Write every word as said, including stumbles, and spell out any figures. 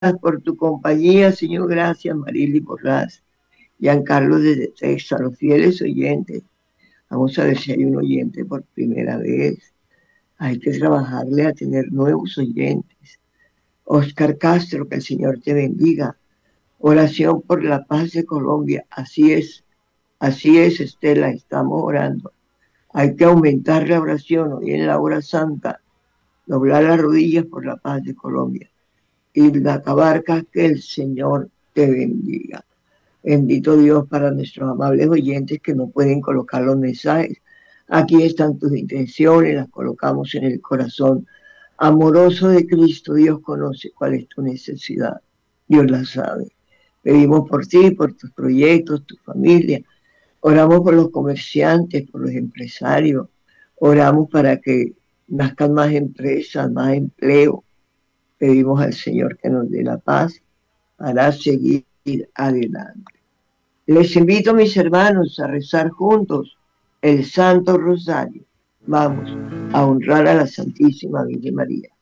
por tu compañía, Señor. Gracias, Marily Borrás, Giancarlo desde Texas, los fieles oyentes. Vamos a ver si hay un oyente por primera vez. Hay que trabajarle a tener nuevos oyentes. Oscar Castro, que el Señor te bendiga. Oración por la paz de Colombia. Así es, así es, Estela, estamos orando. Hay que aumentar la oración hoy en la hora santa, doblar las rodillas por la paz de Colombia. Y la Cabarca, que el Señor te bendiga. Bendito Dios para nuestros amables oyentes que no pueden colocar los mensajes. Aquí están tus intenciones, las colocamos en el corazón amoroso de Cristo. Dios conoce cuál es tu necesidad. Dios la sabe. Pedimos por ti, por tus proyectos, tu familia. Oramos por los comerciantes, por los empresarios. Oramos para que nazcan más empresas, más empleo. Pedimos al Señor que nos dé la paz para seguir adelante. Les invito, mis hermanos, a rezar juntos el Santo Rosario. Vamos a honrar a la Santísima Virgen María.